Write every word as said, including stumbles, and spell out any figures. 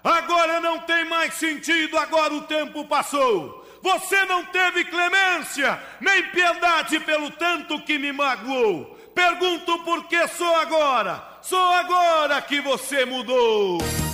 Agora não tem mais sentido, agora o tempo passou. Você não teve clemência, nem piedade pelo tanto que me magoou. Pergunto por que sou agora, sou agora que você mudou.